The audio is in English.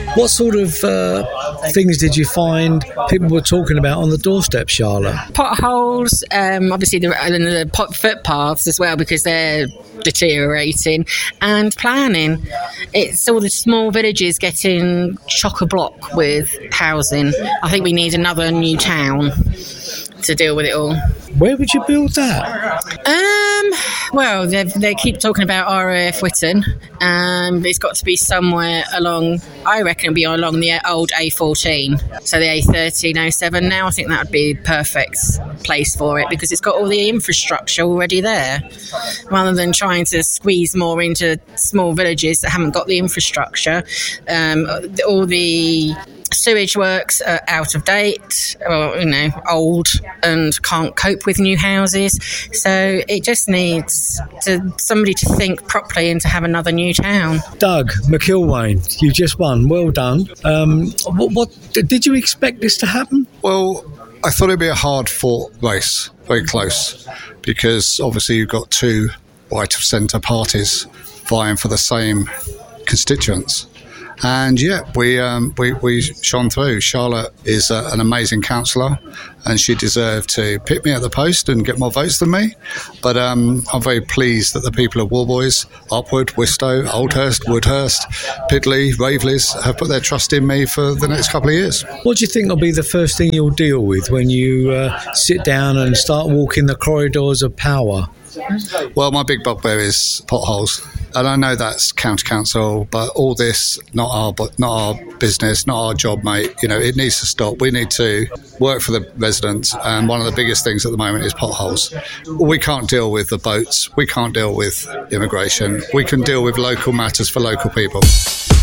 What sort of things did you find people were talking about on the doorstep, Charlotte? Potholes, obviously the footpaths as well, because they're deteriorating, and planning. It's all the small villages getting chock-a-block with housing. I think we need another new town to deal with it all. Where would you build that? Well, they keep talking about RAF Whitton. It's got to be somewhere along, I reckon it'll be along the old A14. So the A1307 now, I think that would be the perfect place for it, because it's got all the infrastructure already there, rather than trying to squeeze more into small villages that haven't got the infrastructure. All the sewage works are out of date, or, old, and can't cope with new houses. So it just needs somebody to think properly and to have another new town. Doug McIlwain, you just won. Well done. What did you expect this to happen? Well, I thought it'd be a hard-fought race, very close, because obviously you've got two right-of-centre parties vying for the same constituents. And we shone through. Charlotte is an amazing councillor, and she deserved to pick me at the post and get more votes than me. But I'm very pleased that the people of Warboys, Upwood, Wistow, Oldhurst, Woodhurst, Pidley, Raveleys have put their trust in me for the next couple of years. What do you think will be the first thing you'll deal with when you sit down and start walking the corridors of power? Well, my big bugbear is potholes. And I know that's county council, but all this, not our business, not our job, mate. It needs to stop. We need to work for the residents, and one of the biggest things at the moment is potholes. We can't deal with the boats. We can't deal with immigration. We can deal with local matters for local people.